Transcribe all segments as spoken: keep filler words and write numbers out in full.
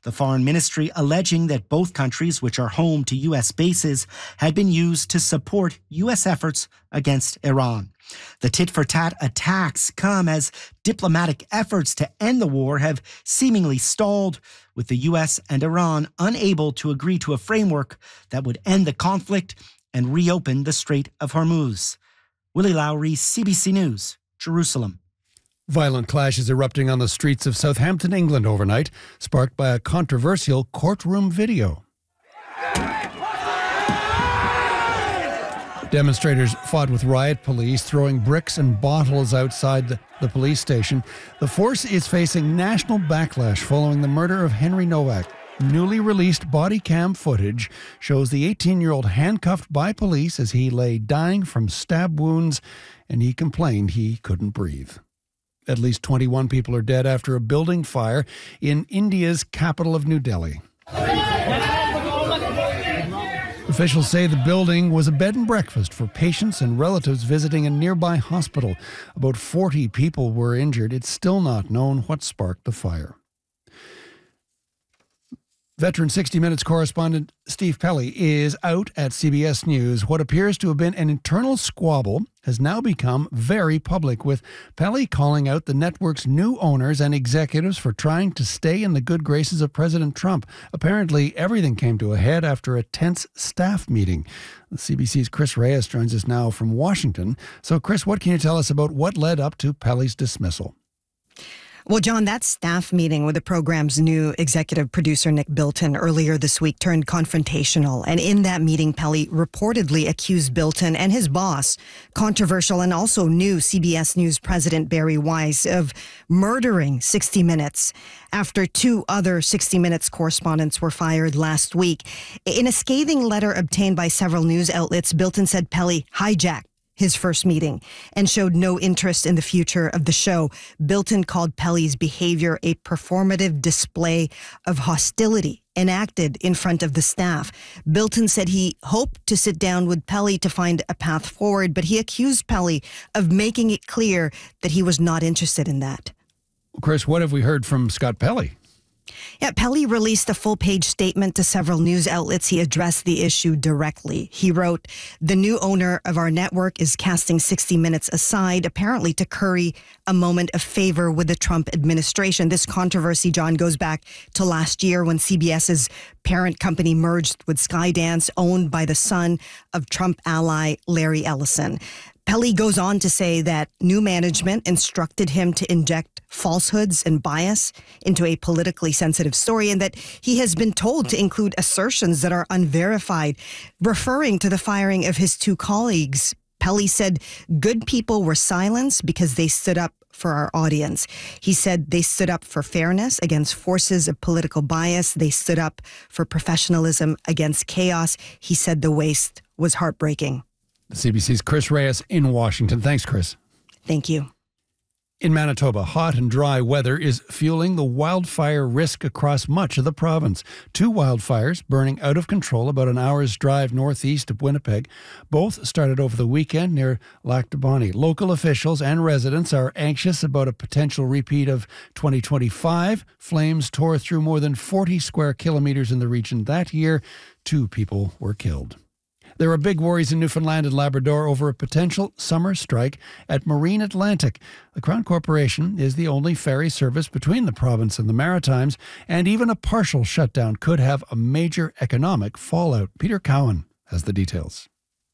The foreign ministry alleging that both countries, which are home to U S bases, had been used to support U S efforts against Iran. The tit-for-tat attacks come as diplomatic efforts to end the war have seemingly stalled, with the U S and Iran unable to agree to a framework that would end the conflict and reopen the Strait of Hormuz. Willie Lowry, C B C News, Jerusalem. Violent clashes erupting on the streets of Southampton, England overnight, sparked by a controversial courtroom video. Demonstrators fought with riot police, throwing bricks and bottles outside the, the police station. The force is facing national backlash following the murder of Henry Nowak. Newly released body cam footage shows the eighteen-year-old handcuffed by police as he lay dying from stab wounds, and he complained he couldn't breathe. At least twenty-one people are dead after a building fire in India's capital of New Delhi. Officials say the building was a bed and breakfast for patients and relatives visiting a nearby hospital. About forty people were injured. It's still not known what sparked the fire. Veteran sixty minutes correspondent Steve Pelley is out at C B S News. What appears to have been an internal squabble has now become very public, with Pelley calling out the network's new owners and executives for trying to stay in the good graces of President Trump. Apparently, everything came to a head after a tense staff meeting. The C B C's Chris Reyes joins us now from Washington. So, Chris, what can you tell us about what led up to Pelley's dismissal? Well, John, that staff meeting with the program's new executive producer, Nick Bilton, earlier this week turned confrontational. And in that meeting, Pelley reportedly accused Bilton and his boss, controversial and also new C B S News president Barry Weiss, of murdering sixty minutes after two other sixty minutes correspondents were fired last week. In a scathing letter obtained by several news outlets, Bilton said Pelley hijacked his first meeting and showed no interest in the future of the show. Bilton called Pelley's behavior a performative display of hostility enacted in front of the staff. Bilton said he hoped to sit down with Pelley to find a path forward, but he accused Pelley of making it clear that he was not interested in that. Chris, what have we heard from Scott Pelley? Yeah, Pelley released a full-page statement to several news outlets. He addressed the issue directly. He wrote, "The new owner of our network is casting sixty minutes aside, apparently to curry a moment of favor with the Trump administration." This controversy, John, goes back to last year when CBS's parent company merged with Skydance, owned by the son of Trump ally Larry Ellison. Pelley goes on to say that new management instructed him to inject falsehoods and bias into a politically sensitive story, and that he has been told to include assertions that are unverified, referring to the firing of his two colleagues. Pelley said good people were silenced because they stood up for our audience. He said they stood up for fairness against forces of political bias. They stood up for professionalism against chaos. He said the waste was heartbreaking. C B C's Chris Reyes in Washington. Thanks, Chris. Thank you. In Manitoba, hot and dry weather is fueling the wildfire risk across much of the province. Two wildfires burning out of control about an hour's drive northeast of Winnipeg. Both started over the weekend near Lac du Bonnet. Local officials and residents are anxious about a potential repeat of twenty twenty-five. Flames tore through more than forty square kilometres in the region that year. Two people were killed. There are big worries in Newfoundland and Labrador over a potential summer strike at Marine Atlantic. The Crown Corporation is the only ferry service between the province and the Maritimes, and even a partial shutdown could have a major economic fallout. Peter Cowan has the details.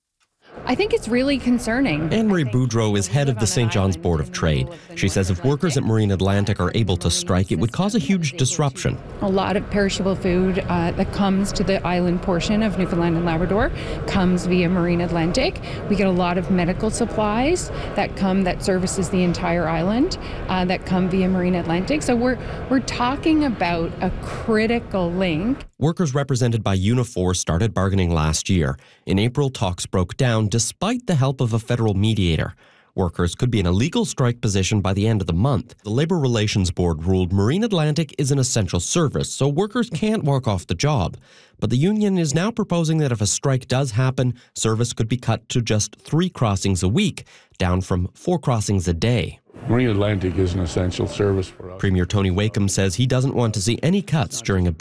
I think it's really concerning. Anne-Marie Boudreau is head of the Saint John's Board of Trade. She says if workers at Marine Atlantic are able to strike, it would cause a huge disruption. A lot of perishable food uh, that comes to the island portion of Newfoundland and Labrador comes via Marine Atlantic. We get a lot of medical supplies that come that services the entire island uh, that come via Marine Atlantic. So we're we're talking about a critical link. Workers represented by Unifor started bargaining last year. In April, talks broke down despite the help of a federal mediator. Workers could be in a legal strike position by the end of the month. The Labour Relations Board ruled Marine Atlantic is an essential service, so workers can't walk off the job. But the union is now proposing that if a strike does happen, service could be cut to just three crossings a week, down from four crossings a day. Marine Atlantic is an essential service for us. Premier Tony Wakeham says he doesn't want to see any cuts during a